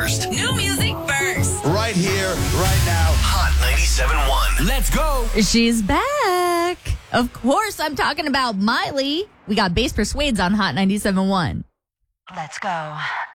first. New music first. Right here, right now. Hot 97.1. Let's go. She's back. Of course, I'm talking about Miley. We got Bass Persuades on Hot 97.1. Let's go.